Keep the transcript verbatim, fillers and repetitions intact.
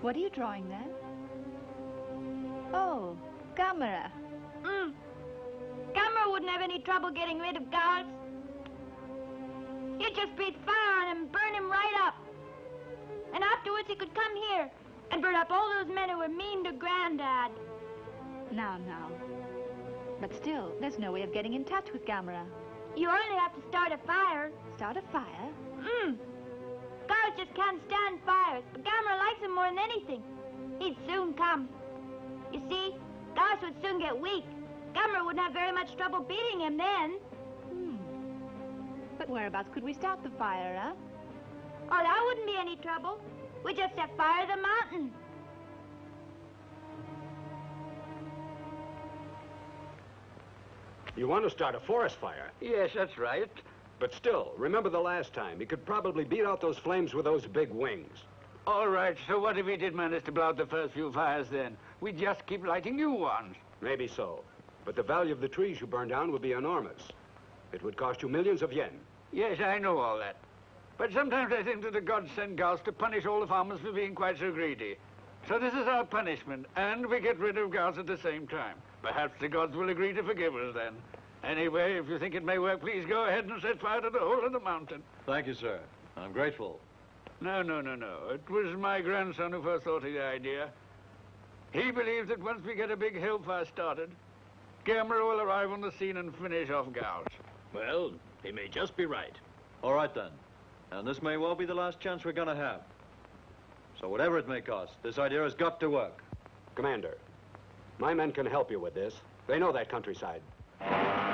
What are you drawing there? Oh, Gamera. Mm. Gamera wouldn't have any trouble getting rid of Gals. He'd just breathe fire on him and burn him right up. And afterwards he could come here and burn up all those men who were mean to Grandad. Now, now. But still, there's no way of getting in touch with Gamera. You only have to start a fire. Start a fire? Hmm. Gals just can't stand fires, but Gamera likes them more than anything. He'd soon come. You see, Gals would soon get weak. Gamera wouldn't have very much trouble beating him then. Hmm. But whereabouts could we start the fire, huh? Oh, that wouldn't be any trouble. We just set fire to the mountain. You want to start a forest fire? Yes, that's right. But still, remember the last time. He could probably beat out those flames with those big wings. All right, so what if we did manage to blow out the first few fires then? We'd just keep lighting new ones. Maybe so. But the value of the trees you burn down would be enormous. It would cost you millions of yen. Yes, I know all that. But sometimes I think that the gods send Gals to punish all the farmers for being quite so greedy. So this is our punishment, and we get rid of Gals at the same time. Perhaps the gods will agree to forgive us then. Anyway, if you think it may work, please go ahead and set fire to the whole of the mountain. Thank you, sir. I'm grateful. No, no, no, no. It was my grandson who first thought of the idea. He believes that once we get a big hellfire started, Gamera will arrive on the scene and finish off Gals. Well, he may just be right. All right, then. And this may well be the last chance we're going to have. So whatever it may cost, this idea has got to work. Commander, my men can help you with this. They know that countryside.